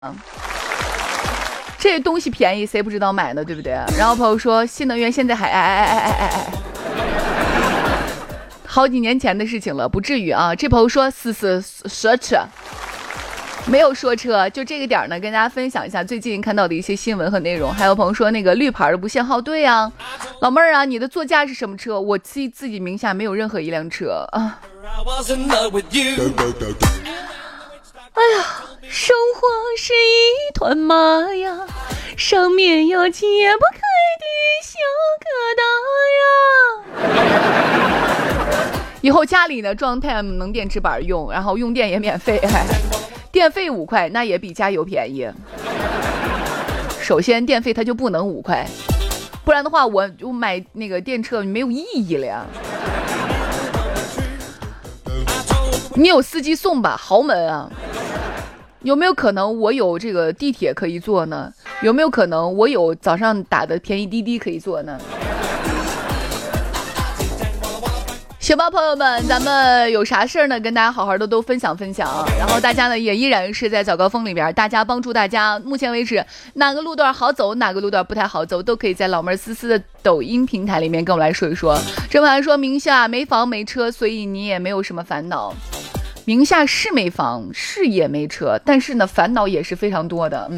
这东西便宜谁不知道买呢，对不对？然后朋友说新能源现在还好几年前的事情了，不至于啊。这朋友说说车，没有说车，就这个点呢，跟大家分享一下最近看到的一些新闻和内容。还有朋友说那个绿牌的不限号，对啊，老妹儿啊，你的座驾是什么车？我自己名下没有任何一辆车啊。哎呀，生活是一团麻呀，上面有解不开的小疙瘩呀。以后家里呢装太阳能电池板用，然后用电也免费，电费5块，那也比加油便宜。首先电费它就不能5块，不然的话我就买那个电车没有意义了呀。你有司机送吧，豪门啊。有没有可能我有这个地铁可以坐呢？有没有可能我有早上打的便宜滴滴可以坐呢？行吧，朋友们，咱们有啥事儿呢，跟大家好好的都分享分享。然后大家呢也依然是在早高峰里边，大家帮助大家。目前为止，哪个路段好走，哪个路段不太好走，都可以在老妹儿思思的抖音平台里面跟我来说一说。这么来说，名下没房没车，所以你也没有什么烦恼。名下是没房，是也没车，但是呢，烦恼也是非常多的。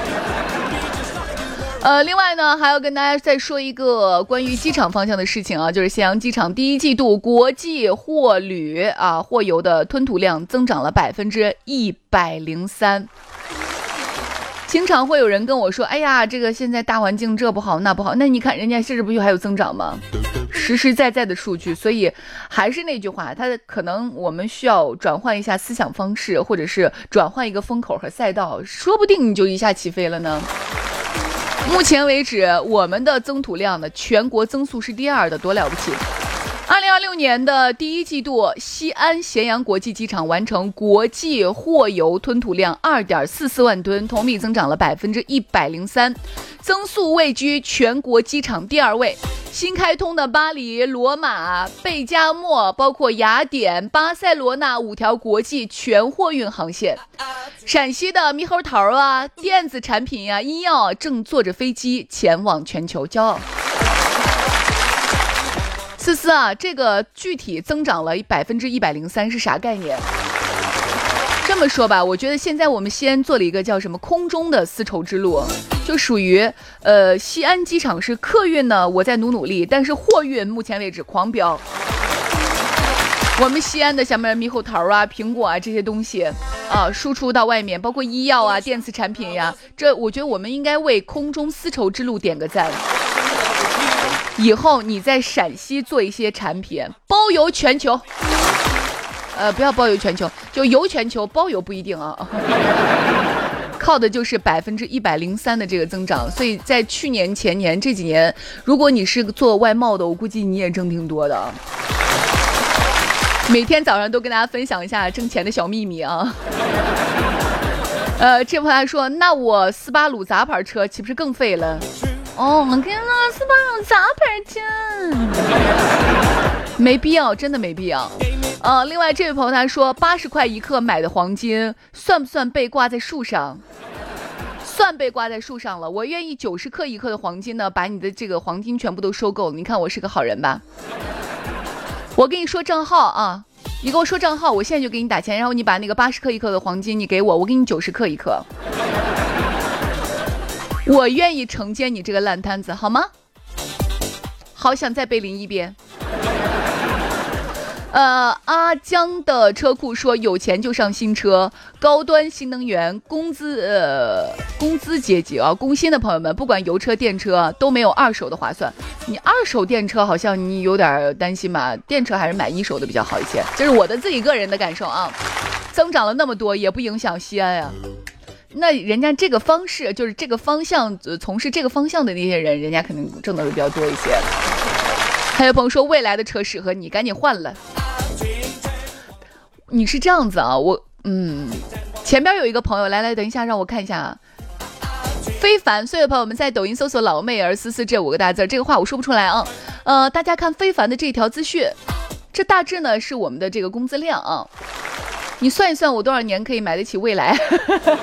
另外呢，还要跟大家再说一个关于机场方向的事情啊，就是咸阳机场第一季度国际货旅货邮的吞吐量增长了103%。经常会有人跟我说，哎呀，这个现在大环境这不好那不好，那你看人家这不就还有增长吗？实实在在的数据。所以还是那句话，它可能我们需要转换一下思想方式，或者是转换一个风口和赛道，说不定你就一下起飞了呢。目前为止，我们的增吐量呢，全国增速是第2的，多了不起。2026年的第一季度，西安咸阳国际机场完成国际货邮吞吐量2.44万吨，同比增长了103%，增速位居全国机场第2位。新开通的巴黎、罗马、贝加莫，包括雅典、巴塞罗那5条国际全货运航线。陕西的猕猴桃啊、电子产品啊、医药正坐着飞机前往全球，骄傲。思思啊，这个具体增长了103%是啥概念？这么说吧，我觉得现在我们西安做了一个叫什么空中的丝绸之路，就属于西安机场是客运呢，我在努力，但是货运目前为止狂飙。我们西安的像猕猴桃啊、苹果啊这些东西啊，输出到外面，包括医药啊、电子产品呀，这我觉得我们应该为空中丝绸之路点个赞。以后你在陕西做一些产品，包邮全球，不要包邮全球，就邮全球，包邮不一定啊。靠的就是103%的这个增长，所以在去年、前年这几年，如果你是做外贸的，我估计你也挣挺多的。每天早上都跟大家分享一下挣钱的小秘密啊。这朋友还说，那我斯巴鲁杂牌车岂不是更废了？哦，我天哪，斯巴鲁杂牌车，没必要，真的没必要。另外这位朋友他说，80块1克买的黄金算不算被挂在树上？算被挂在树上了。我愿意90克1克的黄金呢，把你的这个黄金全部都收购了。你看我是个好人吧？我跟你说账号啊，你给我说账号，我现在就给你打钱，然后你把那个80克1克的黄金你给我，我给你90克1克。我愿意承接你这个烂摊子，好吗？好想再被淋一遍。阿江的车库说，有钱就上新车，高端新能源，工资阶级啊，工薪的朋友们，不管油车电车都没有二手的划算。你二手电车好像你有点担心吧？电车还是买一手的比较好一些，这是我的自己个人的感受啊。增长了那么多，也不影响西安啊。那人家这个方式，就是这个方向，从事这个方向的那些人，人家肯定挣的会比较多一些。还有朋友说，未来的车适合你，赶紧换了。你是这样子啊，前边有一个朋友，来，等一下，让我看一下啊。非凡，所有朋友们在抖音搜索老妹儿思思这5个大字，这个话我说不出来啊。大家看非凡的这条资讯，这大致呢是我们的这个工资量啊。你算一算我多少年可以买得起未来。